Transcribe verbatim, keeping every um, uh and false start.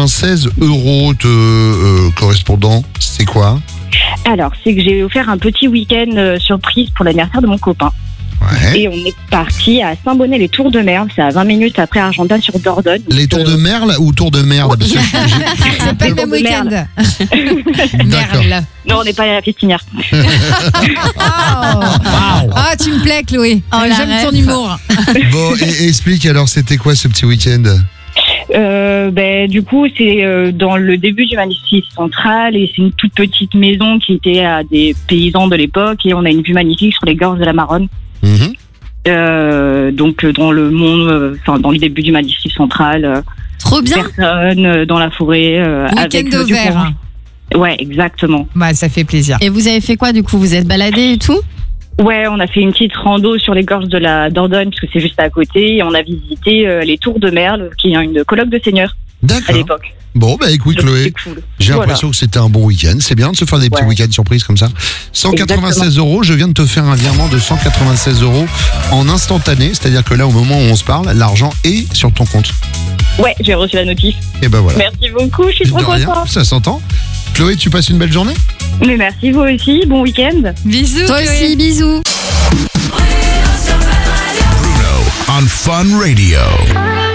quatre-vingt-seize euros de euh, correspondant, c'est quoi ? Alors, c'est que j'ai offert un petit week-end euh, surprise pour l'anniversaire de mon copain. Ouais. Et on est parti à Saint-Bonnet-les-Tours de Merle. C'est à vingt minutes après Argentan sur Dordogne. Les tours de Merle ou tours de merde ? Parce que j'ai- C'est pas le même de week-end. D'accord. Merle. Non, on n'est pas à la festinière. Oh. Ah, tu me plais, Chloé. Oh, la J'aime ton ref. humour. Bon, et, et explique alors, c'était quoi ce petit week-end ? Euh, ben, du coup, c'est euh, dans le début du Massif central et c'est une toute petite maison qui était à des paysans de l'époque et on a une vue magnifique sur les gorges de la Maronne. Mhm. Euh, donc euh, dans le monde, enfin dans le début du Massif central, euh, Trop bien. personne euh, dans la forêt euh, avec Week-end euh, du vert. courant. Ouais, exactement. Bah, ça fait plaisir. Et vous avez fait quoi du coup? Vous êtes baladé et tout? Ouais, on a fait une petite rando sur les gorges de la Dordogne parce que c'est juste à côté et on a visité euh, les Tours de Merle, qui est une colloque de seigneurs à D'accord. l'époque. Bon, bah écoute Donc, Chloé, c'était cool. j'ai Voilà. l'impression que c'était un bon week-end. C'est bien de se faire des petits Ouais. week-ends surprises comme ça. cent quatre-vingt-seize euros, je viens de te faire un virement de cent quatre-vingt-seize euros en instantané. C'est-à-dire que là, au moment où on se parle, l'argent est sur ton compte. Ouais, j'ai reçu la notif. Et ben voilà. Merci beaucoup, je suis De trop rien, contente. ça s'entend. Chloé, tu passes une belle journée ? Mais merci vous aussi, bon week-end. Bisous. Toi Chloé. aussi, bisous. On Fun Radio.